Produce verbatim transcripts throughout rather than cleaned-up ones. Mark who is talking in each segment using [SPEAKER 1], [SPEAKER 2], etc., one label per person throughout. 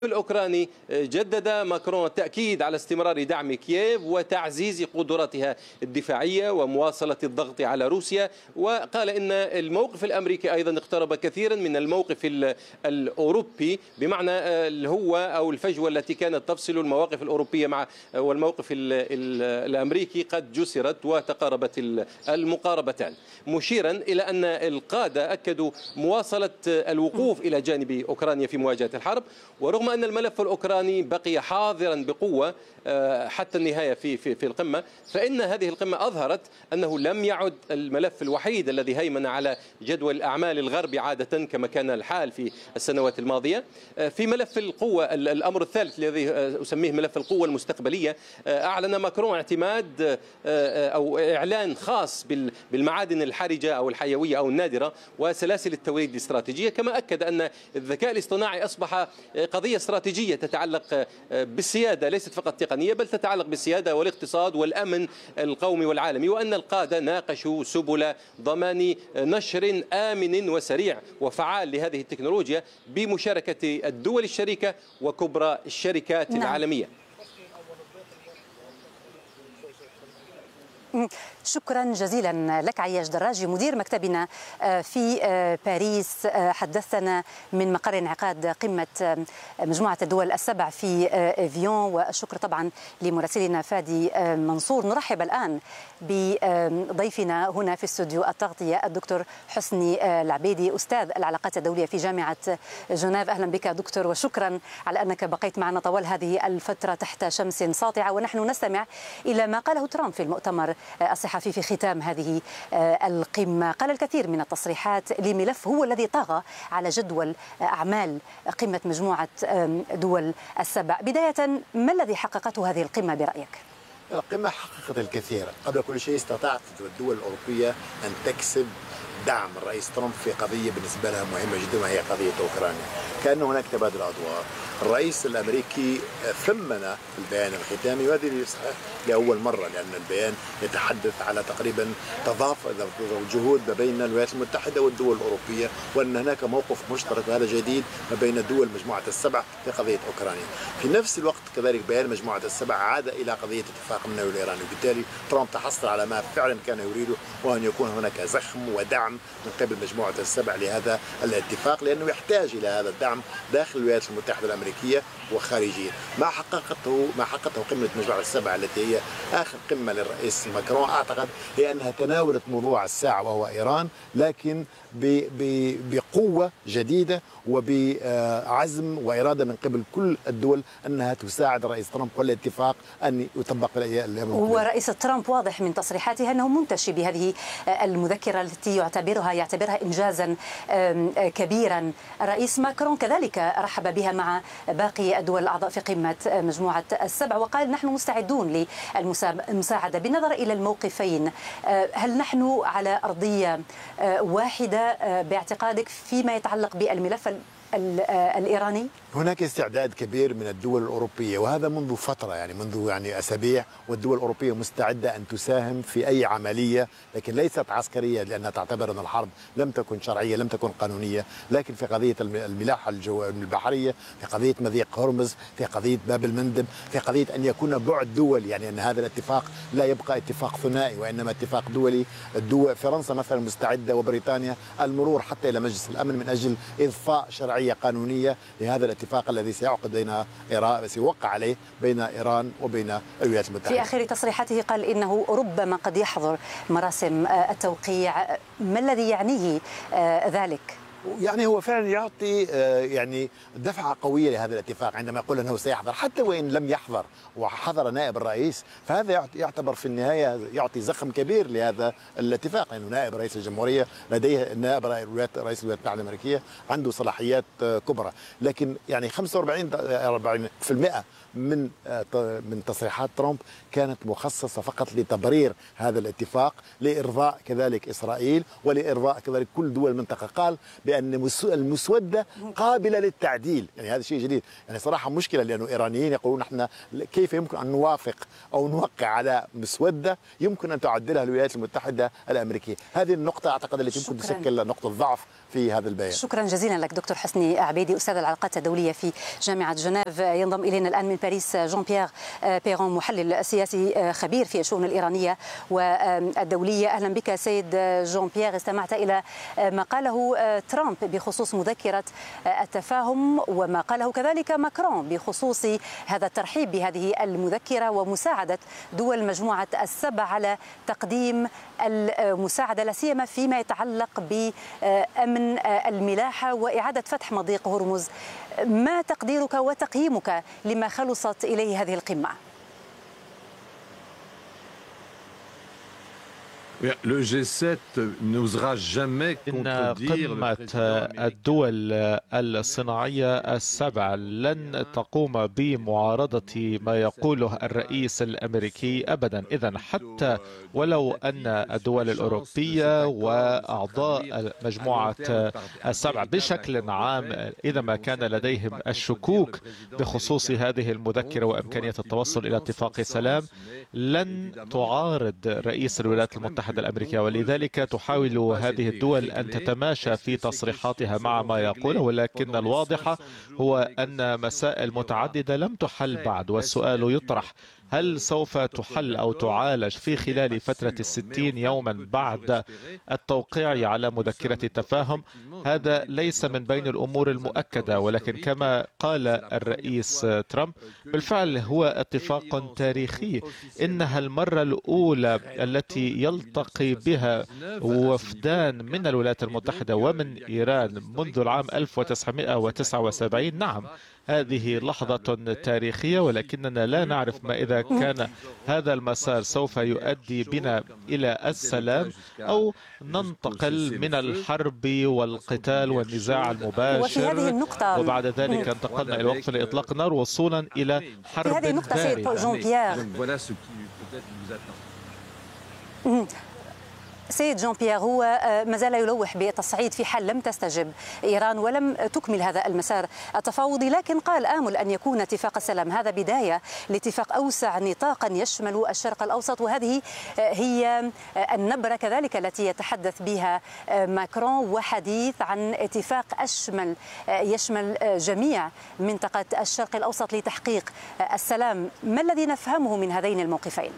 [SPEAKER 1] الأوكراني جدد ماكرون التأكيد على استمرار دعم كييف وتعزيز قدراتها الدفاعية ومواصلة الضغط على روسيا، وقال إن الموقف الأمريكي أيضا اقترب كثيرا من الموقف الأوروبي، بمعنى هو أو الفجوة التي كانت تفصل المواقف الأوروبية مع والموقف الأمريكي قد جسرت وتقاربت المقاربتان، مشيرا إلى أن القادة أكدوا مواصلة الوقوف إلى جانب أوكرانيا في مواجهة الحرب، ورغم أن الملف الأوكراني بقي حاضرا بقوة حتى النهاية في في في القمة، فإن هذه القمة أظهرت أنه لم يعد الملف الوحيد الذي هيمن على جدول الأعمال الغربي عادة كما كان الحال في السنوات الماضية. في ملف القوة الأمر الثالث الذي أسميه ملف القوة المستقبلية، أعلن ماكرون اعتماد أو إعلان خاص بالمعادن الحرجة أو الحيوية أو النادرة وسلاسل التوريد الاستراتيجية، كما أكد أن الذكاء الاصطناعي أصبح قضية استراتيجية تتعلق بالسيادة، ليست فقط تقنية بل تتعلق بالسيادة والاقتصاد والأمن القومي والعالمي، وأن القادة ناقشوا سبل ضمان نشر آمن وسريع وفعال لهذه التكنولوجيا بمشاركة الدول الشريكة وكبرى الشركات نعم. العالمية.
[SPEAKER 2] شكرا جزيلا لك عياش دراجي مدير مكتبنا في باريس، حدثنا من مقر انعقاد قمة مجموعة الدول السبع في فيون، والشكر طبعا لمراسلنا فادي منصور. نرحب الآن بضيفنا هنا في استوديو التغطية الدكتور حسني العبيدي، أستاذ العلاقات الدولية في جامعة جنيف. أهلا بك دكتور، وشكرا على أنك بقيت معنا طوال هذه الفترة تحت شمس ساطعة، ونحن نستمع إلى ما قاله ترامب في المؤتمر الصحفي في ختام هذه القمة. قال الكثير من التصريحات لملف هو الذي طغى على جدول أعمال قمة مجموعة دول السبع. بداية، ما الذي حققته هذه القمة برأيك؟
[SPEAKER 3] القمة حققت الكثير. قبل كل شيء استطاعت الدول الأوروبية أن تكسب دعم الرئيس ترامب في قضية بالنسبة لها مهمة جدا، وهي قضية أوكرانيا. كأن هناك تبادل أدوار. الرئيس الأمريكي ثمن البيان الختامي، وهذه صحيح لأول مرة، لأن البيان يتحدث على تقريبا تضافر الجهود ما بين الولايات المتحدة والدول الأوروبية، وأن هناك موقف مشترك وهذا جديد ما بين دول مجموعة السبع في قضية أوكرانيا. في نفس الوقت كذلك بيان مجموعة السبع عاد إلى قضية اتفاق النووي الإيراني، وبالتالي ترامب تحصل على ما فعلا كان يريده، وأن يكون هناك زخم ودعم من قبل مجموعة السبع لهذا الاتفاق، لأنه يحتاج إلى هذا الدعم داخل الولايات المتحدة الأمريكية وخارجيا. ما حققته ما حققته قمة مجموعة السبع التي هي آخر قمة للرئيس ماكرون، أعتقد هي أنها تناولت موضوع الساعة وهو إيران، لكن بقوة جديدة وبعزم وإرادة من قبل كل الدول أنها تساعد الرئيس ترامب والاتفاق أن يطبق في الأيام المقبلة.
[SPEAKER 2] ورئيس ترامب واضح من تصريحاته أنه منتشي بهذه المذكرة التي يعتبرها يعتبرها إنجازا كبيرا. الرئيس ماكرون كذلك رحب بها مع باقي الدول الأعضاء في قمة مجموعة السبع، وقال نحن مستعدون للمساعدة. بالنظر إلى الموقفين، هل نحن على أرضية واحدة باعتقادك فيما يتعلق بالملف الإيراني؟
[SPEAKER 3] هناك استعداد كبير من الدول الأوروبية، وهذا منذ فترة، يعني منذ يعني أسابيع، والدول الأوروبية مستعدة أن تساهم في أي عملية، لكن ليست عسكرية لأنها تعتبر أن الحرب لم تكن شرعية لم تكن قانونية، لكن في قضية الملاحة البحرية، في قضية مضيق هرمز، في قضية باب المندب، في قضية أن يكون بعد دول، يعني أن هذا الاتفاق لا يبقى اتفاق ثنائي وإنما اتفاق دولي. الدول فرنسا مثلا مستعدة وبريطانيا المرور حتى إلى مجلس الأمن من أجل إضفاء شرعية قانونية لهذا الاتفاق الذي سيعقد بين إيران سيوقع عليه بين إيران وبين الولايات المتحدة.
[SPEAKER 2] في آخر تصريحاته قال إنه ربما قد يحضر مراسم التوقيع. ما الذي يعنيه ذلك؟
[SPEAKER 3] يعني هو فعلا يعطي يعني دفعة قوية لهذا الاتفاق عندما يقول أنه سيحضر، حتى وإن لم يحضر وحضر نائب الرئيس، فهذا يعتبر في النهاية يعطي زخم كبير لهذا الاتفاق، لأنه يعني نائب رئيس الجمهورية لديه نائب رئيس الولايات المتحدة الأمريكية عنده صلاحيات كبرى، لكن يعني خمسة وأربعين بالمئة من من تصريحات ترامب كانت مخصصة فقط لتبرير هذا الاتفاق، لإرضاء كذلك إسرائيل ولإرضاء كذلك كل دول المنطقة. قال بأن المسودة قابلة للتعديل. يعني هذا شيء جديد، يعني صراحة مشكلة، لأنه إيرانيين يقولون احنا كيف يمكن أن نوافق أو نوقع على مسودة يمكن أن تعدلها الولايات المتحدة الأمريكية. هذه النقطة أعتقد التي يمكن تشكل نقطة ضعف في هذا البيان.
[SPEAKER 2] شكرا جزيلا لك دكتور حسني عبيدي، أستاذ العلاقات الدولية في جامعة جنيف. ينضم إلينا الآن من باريس جون بيير بيرون، محلل سياسي خبير في الشؤون الإيرانية والدولية. أهلا بك سيد جون بيير. استمعت إلى ما قاله ترامب بخصوص مذكرة التفاهم وما قاله كذلك ماكرون بخصوص هذا الترحيب بهذه المذكرة ومساعدة دول مجموعة السبع على تقديم المساعدة، لا سيما فيما يتعلق بأمن الملاحة وإعادة فتح مضيق هرمز. ما تقديرك وتقييمك لما خلصت إليه هذه القمة؟
[SPEAKER 4] إن قمة الدول الصناعية السبع لن تقوم بمعارضة ما يقوله الرئيس الأمريكي أبدا. إذن حتى ولو أن الدول الأوروبية وأعضاء مجموعة السبع بشكل عام إذا ما كان لديهم الشكوك بخصوص هذه المذكرة وإمكانية التوصل إلى اتفاق سلام، لن تعارض رئيس الولايات المتحدة الأمريكية، ولذلك تحاول هذه الدول أن تتماشى في تصريحاتها مع ما يقول، ولكن الواضح هو أن مسائل متعددة لم تحل بعد، والسؤال يطرح: هل سوف تحل أو تعالج في خلال فترة الستين يوما بعد التوقيع على مذكرة التفاهم؟ هذا ليس من بين الأمور المؤكدة، ولكن كما قال الرئيس ترامب بالفعل هو اتفاق تاريخي. إنها المرة الأولى التي يلتقي بها وفدان من الولايات المتحدة ومن إيران منذ العام ألف وتسعمائة وتسعة وسبعين. نعم، هذه لحظة تاريخية، ولكننا لا نعرف ما إذا كان هذا المسار سوف يؤدي بنا إلى السلام أو ننتقل من الحرب والقتال والنزاع المباشر، وبعد ذلك انتقلنا إلى وقف لإطلاق النار وصولا إلى حرب
[SPEAKER 2] في هذه النقطة سيد جون بيير سيد جون بيير هو ما زال يلوح بالتصعيد في حال لم تستجب إيران ولم تكمل هذا المسار التفاوضي، لكن قال آمل أن يكون اتفاق السلام هذا بداية لاتفاق أوسع نطاقا يشمل الشرق الأوسط، وهذه هي النبرة كذلك التي يتحدث بها ماكرون، وحديث عن اتفاق أشمل يشمل جميع منطقة الشرق الأوسط لتحقيق السلام. ما الذي نفهمه من هذين الموقفين؟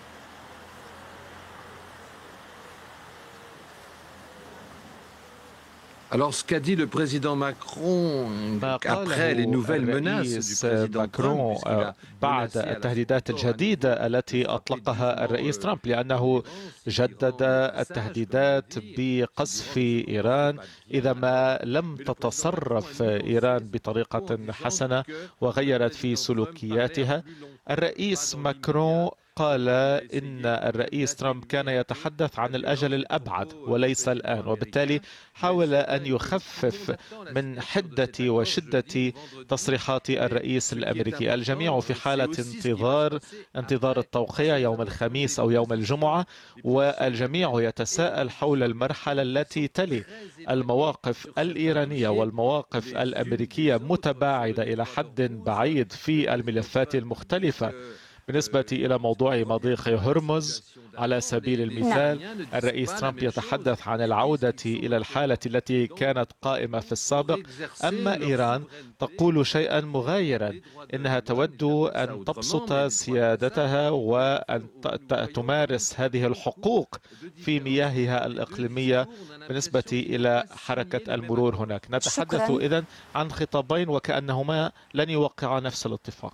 [SPEAKER 4] Alors, ce qu'a dit le président Macron après les nouvelles menaces du président ماكرون بعد التهديدات الجديدة التي أطلقها الرئيس ترامب، لأنه جدد التهديدات بقصف إيران إذا ما لم تتصرف إيران بطريقة حسنة وغيرت في سلوكياتها. الرئيس ماكرون قال إن الرئيس ترامب كان يتحدث عن الأجل الأبعد وليس الآن، وبالتالي حاول أن يخفف من حدة وشدة تصريحات الرئيس الأمريكي. الجميع في حالة انتظار انتظار التوقيع يوم الخميس أو يوم الجمعة، والجميع يتساءل حول المرحلة التي تلي. المواقف الإيرانية والمواقف الأمريكية متباعدة إلى حد بعيد في الملفات المختلفة. بالنسبة إلى موضوع مضيق هرمز على سبيل المثال، الرئيس ترامب يتحدث عن العودة إلى الحالة التي كانت قائمة في السابق، أما إيران تقول شيئا مغايرا، إنها تود أن تبسط سيادتها وأن تمارس هذه الحقوق في مياهها الإقليمية بالنسبة إلى حركة المرور هناك. نتحدث إذن عن خطابين وكأنهما لن يوقعا نفس الاتفاق.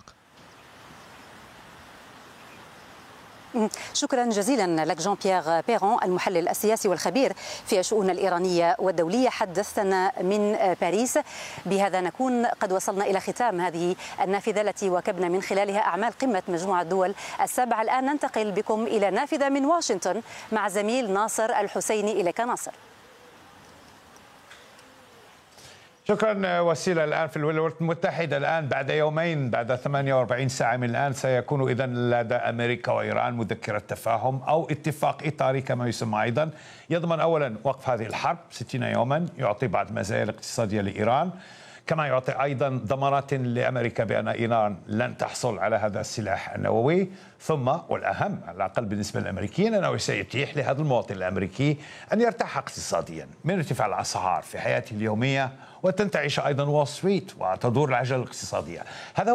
[SPEAKER 2] شكرا جزيلا لك جون بيير بيرون، المحلل السياسي والخبير في الشؤون الإيرانية والدولية، حدثنا من باريس. بهذا نكون قد وصلنا إلى ختام هذه النافذة التي واكبنا من خلالها أعمال قمة مجموعة الدول السبع. الآن ننتقل بكم إلى نافذة من واشنطن مع زميل ناصر الحسيني. إليك ناصر.
[SPEAKER 5] شكرا وسيلة. الآن في الولايات المتحدة الآن بعد يومين، بعد ثمانية وأربعين ساعة من الآن، سيكون إذا لدى أمريكا وإيران مذكرة تفاهم أو اتفاق إطاري كما يسمى أيضا، يضمن أولا وقف هذه الحرب ستين يوما، يعطي بعض المزايا الاقتصادية لإيران، كما يعطي أيضا ضمانات لأمريكا بأن إيران لن تحصل على هذا السلاح النووي، ثم والأهم على الأقل بالنسبة للأمريكيين أنه سيتيح لهذا المواطن الأمريكي أن يرتاح اقتصاديا من ارتفاع الأسعار في حياته اليومية، وتنتعش أيضا وول ستريت وتدور العجلة الاقتصادية. هذا